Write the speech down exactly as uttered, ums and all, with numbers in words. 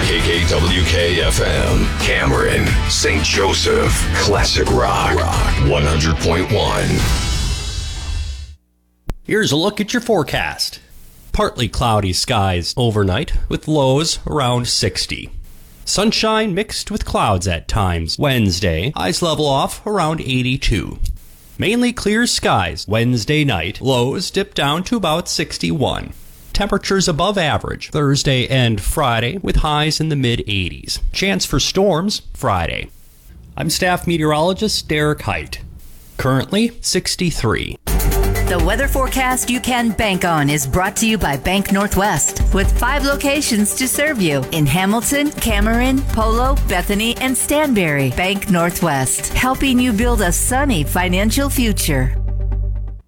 K K W K F M, Cameron, Saint Joseph, Classic Rock, one hundred point one. Here's a look at your forecast. Partly cloudy skies overnight with lows around sixty. Sunshine mixed with clouds at times. Wednesday, highs level off around eighty-two. Mainly clear skies Wednesday night. Lows dip down to about sixty-one. Temperatures above average Thursday and Friday with highs in the mid-eighties. Chance for storms Friday. I'm staff meteorologist Derek Height. Currently sixty-three. The weather forecast you can bank on is brought to you by Bank Northwest, with five locations to serve you in Hamilton, Cameron, Polo, Bethany, and Stanberry. Bank Northwest, helping you build a sunny financial future.